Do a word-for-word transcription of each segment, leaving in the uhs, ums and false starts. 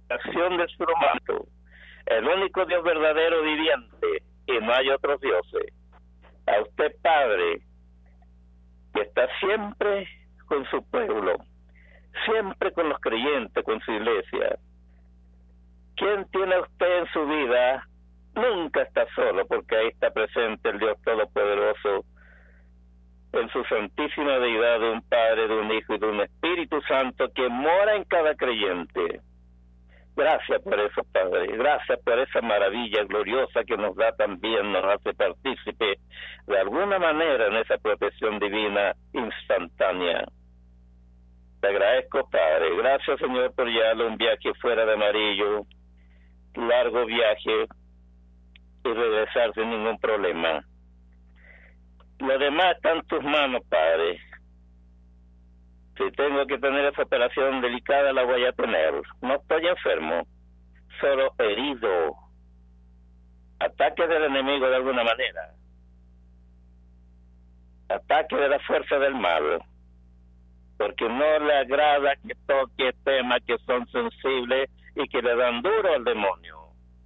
creación del ser humano, el único Dios verdadero viviente, y no hay otros dioses. A usted, Padre, que está siempre con su pueblo, siempre con los creyentes, con su iglesia. ¿Quién tiene a usted en su vida? Nunca está solo, porque ahí está presente el Dios Todopoderoso, en su santísima deidad de un Padre, de un Hijo y de un Espíritu Santo que mora en cada creyente. Gracias por eso, Padre. Gracias por esa maravilla gloriosa que nos da también, nos hace partícipe de alguna manera en esa protección divina instantánea. Te agradezco, Padre. Gracias, Señor, por llevarle un viaje fuera de Amarillo, largo viaje, y regresar sin ningún problema. Lo demás está en tus manos, Padre. Si tengo que tener esa operación delicada, la voy a tener. No estoy enfermo, solo herido. Ataque del enemigo de alguna manera. Ataque de la fuerza del mal. Porque no le agrada que toque temas que son sensibles y que le dan duro al demonio.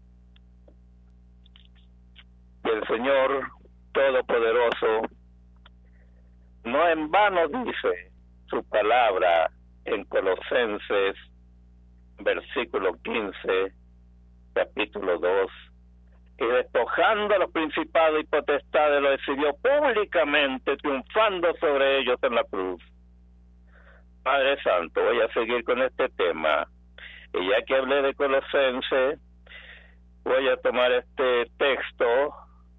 Y el Señor Todopoderoso no en vano dice su palabra en Colosenses, versículo quince, capítulo dos, y despojando a los principados y potestades lo exhibió públicamente, triunfando sobre ellos en la cruz. Padre Santo, voy a seguir con este tema, y ya que hablé de Colosenses, voy a tomar este texto,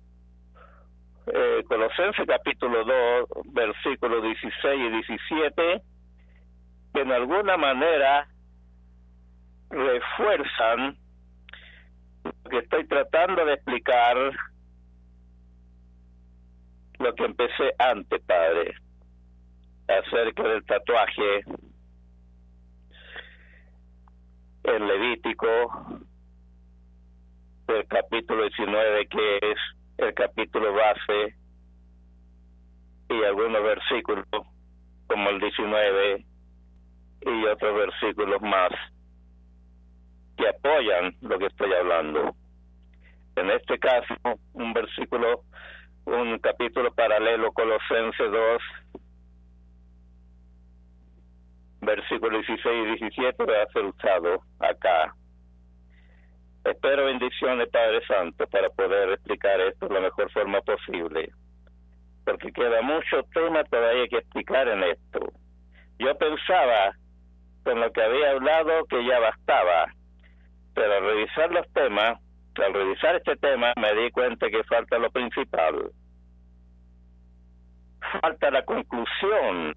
Eh, Colosenses capítulo dos, versículos dieciséis y diecisiete, que en alguna manera refuerzan lo que estoy tratando de explicar, lo que empecé antes, Padre, acerca del tatuaje en Levítico, del capítulo diecinueve, que es el capítulo base, y algunos versículos como el diecinueve y otros versículos más que apoyan lo que estoy hablando. En este caso, un versículo, un capítulo paralelo, Colosenses dos, versículos dieciséis y diecisiete, va a ser usado acá. Espero bendiciones, Padre Santo, para poder explicar esto de la mejor forma posible, porque queda mucho tema todavía que explicar en esto. Yo pensaba, con lo que había hablado, que ya bastaba, pero al revisar los temas, al revisar este tema, me di cuenta que falta lo principal. Falta la conclusión.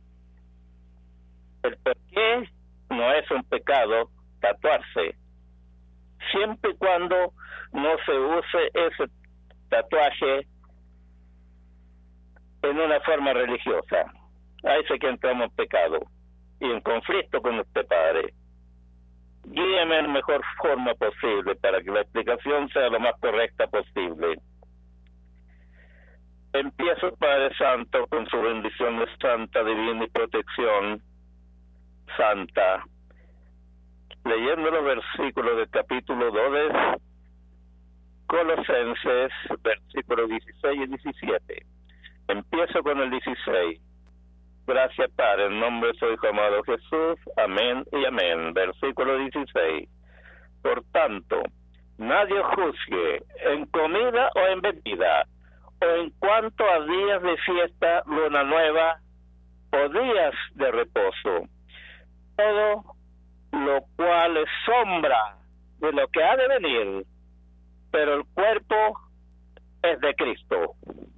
El por qué no es un pecado tatuarse, siempre y cuando no se use ese tatuaje en una forma religiosa. Ahí sí que entramos en pecado y en conflicto con usted, Padre. Guíeme en la mejor forma posible para que la explicación sea lo más correcta posible. Empiezo, Padre Santo, con su bendición de santa, divina y protección santa, leyendo los versículos del capítulo dos de Colosenses, versículos dieciséis y diecisiete. Empiezo con el dieciséis. Gracias, Padre, en nombre de su Hijo amado Jesús. Amén y amén. Versículo dieciséis. Por tanto, nadie juzgue en comida o en bebida, o en cuanto a días de fiesta, luna nueva, o días de reposo. Todo lo cual es sombra de lo que ha de venir, pero el cuerpo es de Cristo.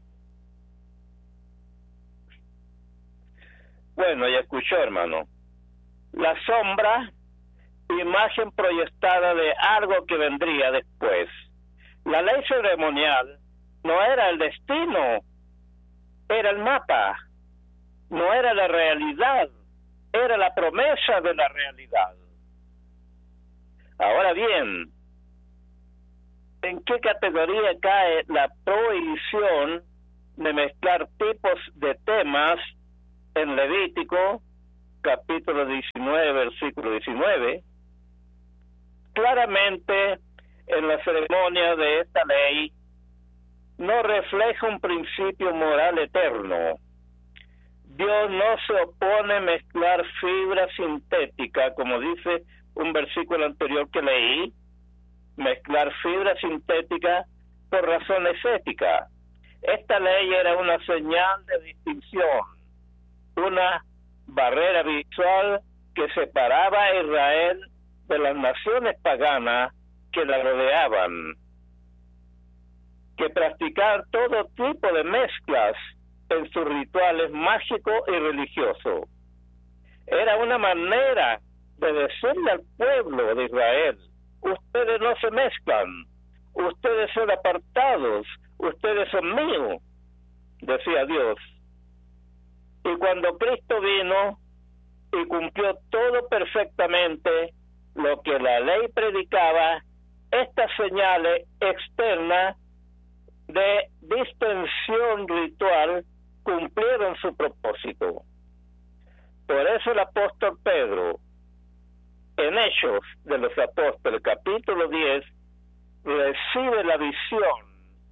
Bueno, ya escuchó, hermano. La sombra, imagen proyectada de algo que vendría después. La ley ceremonial no era el destino, era el mapa, no era la realidad, era la promesa de la realidad. Ahora bien, ¿en qué categoría cae la prohibición de mezclar tipos de temas en Levítico, capítulo diecinueve, versículo diecinueve, claramente en la ceremonia de esta ley no refleja un principio moral eterno. Dios no se opone a mezclar fibra sintética, como dice un versículo anterior que leí, mezclar fibra sintética por razones éticas. Esta ley era una señal de distinción, una barrera visual que separaba a Israel de las naciones paganas que la rodeaban, que practicaban todo tipo de mezclas en sus rituales mágicos y religiosos. Era una manera de decirle al pueblo de Israel: ustedes no se mezclan, ustedes son apartados, ustedes son míos, decía Dios. Y cuando Cristo vino y cumplió todo perfectamente lo que la ley predicaba, estas señales externas de dispensión ritual cumplieron su propósito. Por eso el apóstol Pedro, en Hechos de los Apóstoles, capítulo diez, recibe la visión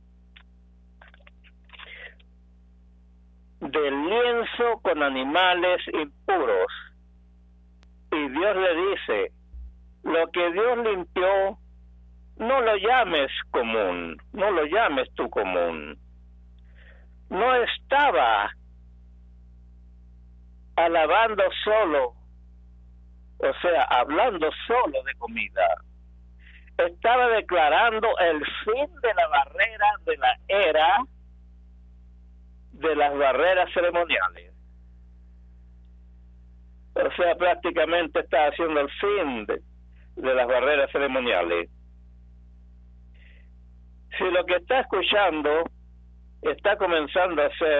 del lienzo con animales impuros. Y Dios le dice: lo que Dios limpió, no lo llames común, no lo llames tú común. No estaba alabando solo, o sea, hablando solo de comida. Estaba declarando el fin de la barrera de la era de las barreras ceremoniales. O sea, prácticamente está haciendo el fin de, de las barreras ceremoniales. Si lo que está escuchando está comenzando a hacer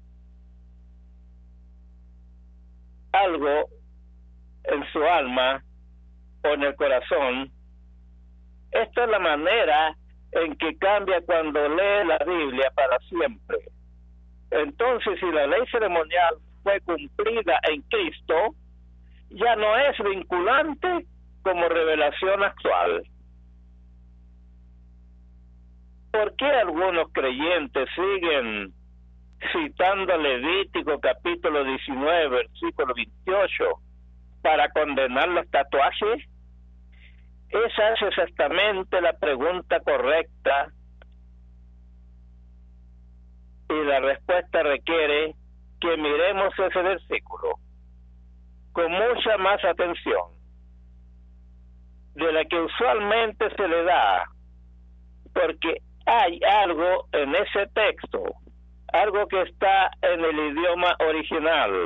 algo en su alma o en el corazón, esta es la manera en que cambia cuando lee la Biblia para siempre. Entonces, si la ley ceremonial fue cumplida en Cristo, ya no es vinculante como revelación actual. ¿Por qué algunos creyentes siguen citando Levítico capítulo diecinueve, versículo veintiocho, para condenar los tatuajes? Esa es exactamente la pregunta correcta, y la respuesta requiere que miremos ese versículo con mucha más atención de la que usualmente se le da, porque hay algo en ese texto, algo que está en el idioma original.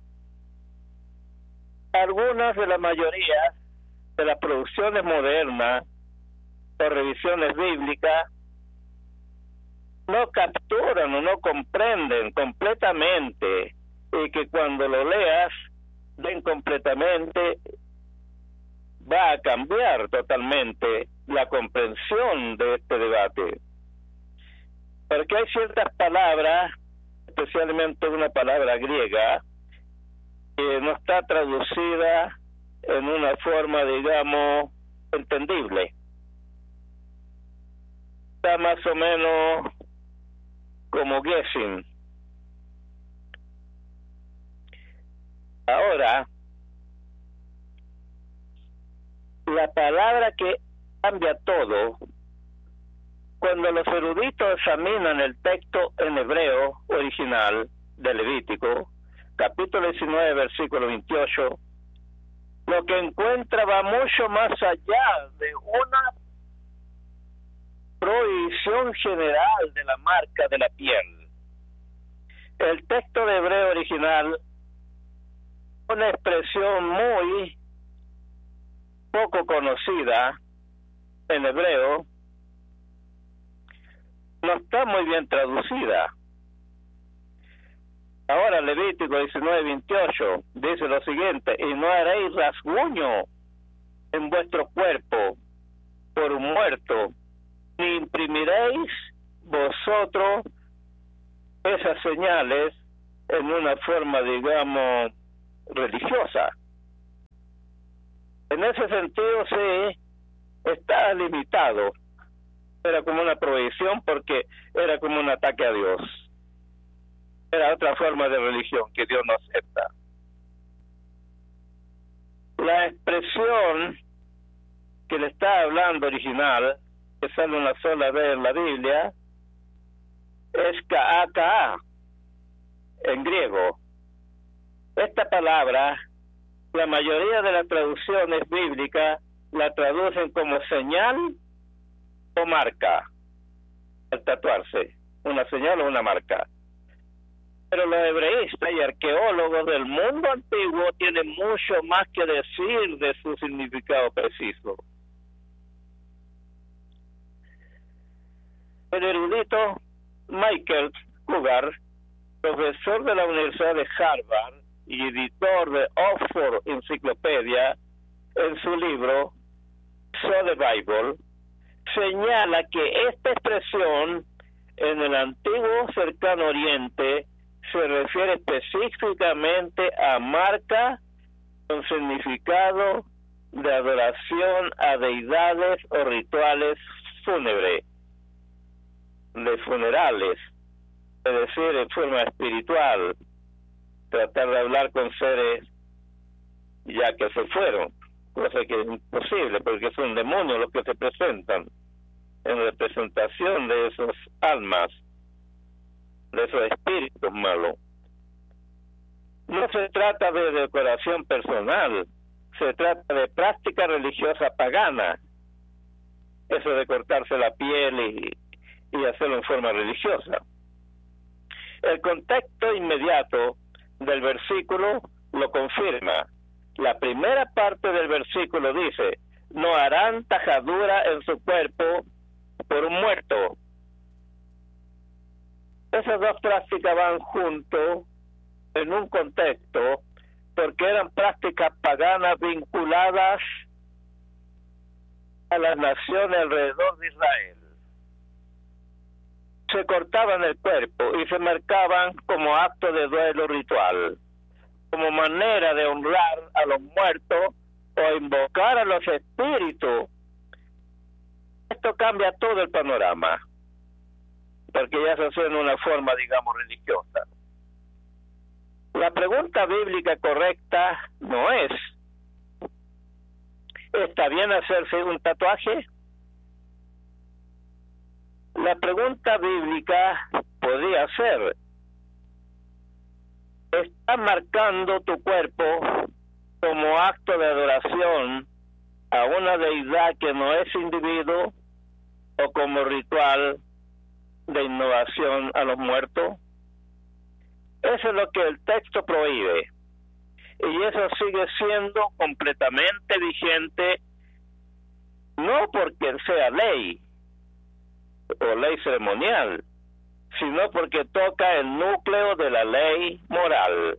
Algunas de la mayoría de las producciones modernas o revisiones bíblicas no capturan o no comprenden completamente, y que cuando lo leas ven completamente, va a cambiar totalmente la comprensión de este debate. Porque hay ciertas palabras, especialmente una palabra griega, que no está traducida en una forma, digamos, entendible. Está más o menos como guessing. Ahora, la palabra que cambia todo, cuando los eruditos examinan el texto en hebreo original de Levítico, capítulo diecinueve, versículo veintiocho, lo que encuentra va mucho más allá de una prohibición general de la marca de la piel. El texto de hebreo original, una expresión muy poco conocida en hebreo, no está muy bien traducida. Ahora Levítico diecinueve, veintiocho dice lo siguiente: y no haréis rasguño en vuestro cuerpo por un muerto, ni imprimiréis vosotros esas señales en una forma, digamos, religiosa. En ese sentido, sí, está limitado. Era como una prohibición porque era como un ataque a Dios. Era otra forma de religión que Dios no acepta. La expresión que le está hablando original, que sale una sola vez en la Biblia, es ka-a-ka-a, en griego. Esta palabra, la mayoría de las traducciones bíblicas la traducen como señal o marca, al tatuarse, una señal o una marca. Pero los hebreístas y arqueólogos del mundo antiguo tienen mucho más que decir de su significado preciso. El erudito Michael Cougar, profesor de la Universidad de Harvard y editor de Oxford Encyclopedia, en su libro So the Bible, señala que esta expresión en el antiguo cercano oriente se refiere específicamente a marca con significado de adoración a deidades o rituales fúnebres, de funerales, es decir, en forma espiritual, tratar de hablar con seres ya que se fueron, cosa que es imposible porque son demonios los que se presentan en representación de esos almas, de esos espíritus malos. No se trata de decoración personal, se trata de práctica religiosa pagana, eso de cortarse la piel y, y hacerlo en forma religiosa. El contexto inmediato del versículo lo confirma. La primera parte del versículo dice: no harán tajadura en su cuerpo por un muerto. Esas dos prácticas van juntos en un contexto porque eran prácticas paganas vinculadas a las naciones alrededor de Israel. Se cortaban el cuerpo y se marcaban como acto de duelo ritual, como manera de honrar a los muertos o invocar a los espíritus. Esto cambia todo el panorama, porque ya se hace en una forma, digamos, religiosa. La pregunta bíblica correcta no es: ¿está bien hacerse un tatuaje? La pregunta bíblica podría ser: ¿estás marcando tu cuerpo como acto de adoración a una deidad que no es individuo o como ritual de innovación a los muertos? Eso es lo que el texto prohíbe, y eso sigue siendo completamente vigente, no porque sea ley o ley ceremonial, sino porque toca el núcleo de la ley moral.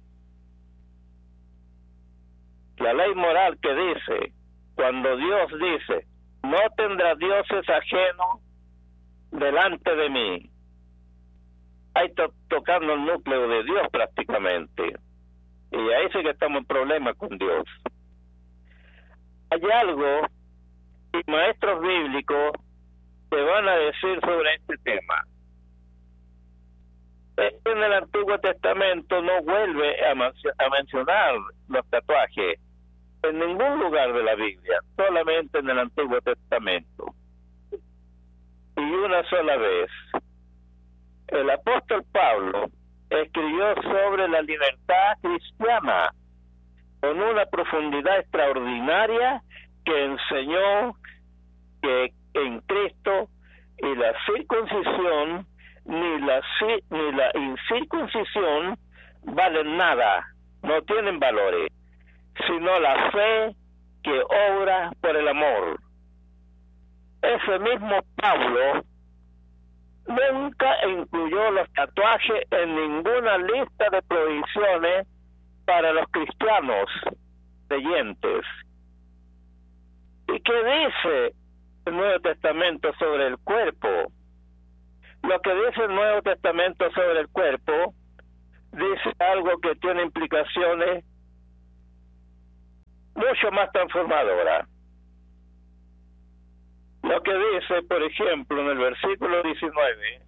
La ley moral que dice, cuando Dios dice: no tendrá dioses ajenos delante de mí, ahí to tocando el núcleo de Dios prácticamente, y ahí sí que estamos en problema con Dios. Hay algo y maestros bíblicos que van a decir sobre este tema. En el Antiguo Testamento no vuelve a, a mencionar los tatuajes en ningún lugar de la Biblia, solamente en el Antiguo Testamento. Y una sola vez, el apóstol Pablo escribió sobre la libertad cristiana con una profundidad extraordinaria, que enseñó que en Cristo y la circuncisión ni la ni la incircuncisión valen nada, no tienen valores, sino la fe que obra por el amor. Ese mismo Pablo nunca incluyó los tatuajes en ninguna lista de prohibiciones para los cristianos creyentes. ¿Y qué dice el Nuevo Testamento sobre el cuerpo? Lo que dice el Nuevo Testamento sobre el cuerpo dice algo que tiene implicaciones mucho más transformadoras. Lo que dice, por ejemplo, en el versículo diecinueve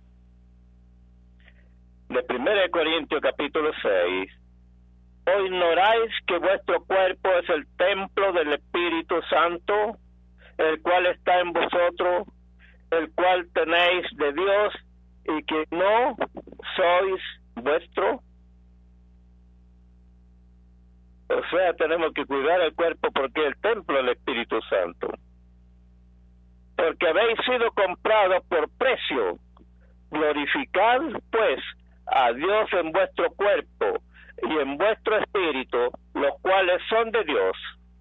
de primera de Corintios capítulo seis, ¿o ignoráis que vuestro cuerpo es el templo del Espíritu Santo, el cual está en vosotros, el cual tenéis de Dios, y que no sois vuestro? O sea, tenemos que cuidar el cuerpo porque es el templo del Espíritu Santo. Porque habéis sido comprados por precio. Glorificad, pues, a Dios en vuestro cuerpo y en vuestro espíritu, los cuales son de Dios.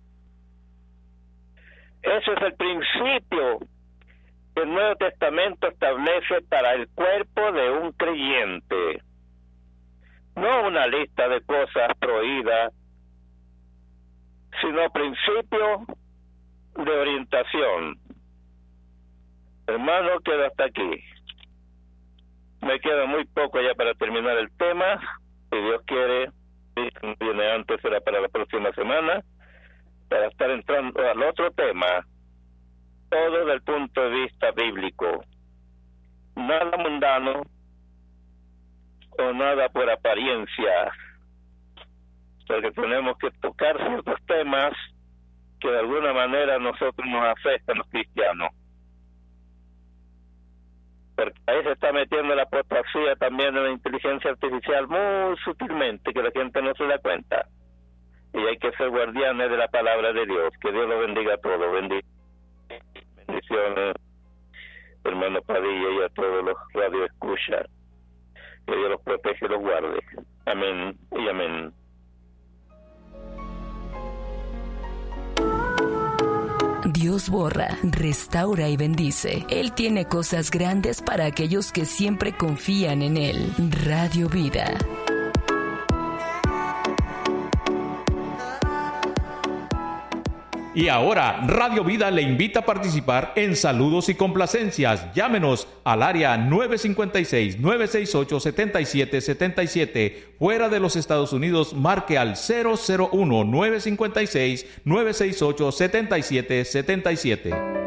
Ese es el principio que el Nuevo Testamento establece para el cuerpo de un creyente. No una lista de cosas prohibidas, sino principio de orientación. Hermano, quedo hasta aquí. Me queda muy poco ya para terminar el tema. Si Dios quiere, si viene antes, será para la próxima semana, para estar entrando al otro tema, todo desde el punto de vista bíblico. Nada mundano o nada por apariencia, porque tenemos que tocar ciertos temas que de alguna manera a nosotros nos afectan los cristianos. Porque ahí se está metiendo la apostasía también de la inteligencia artificial muy sutilmente, que la gente no se da cuenta. Y hay que ser guardianes de la palabra de Dios. Que Dios lo bendiga a todos. Bendi- bendiciones, hermano Padilla, y a todos los radioescuchas. Que Dios los protege y los guarde. Amén y amén. Dios borra, restaura y bendice. Él tiene cosas grandes para aquellos que siempre confían en Él. Radio Vida. Y ahora, Radio Vida le invita a participar en saludos y complacencias. Llámenos al área nueve cinco seis, nueve seis ocho, siete siete siete siete. Fuera de los Estados Unidos, marque al cero cero uno, nueve cinco seis, nueve seis ocho, siete siete siete siete.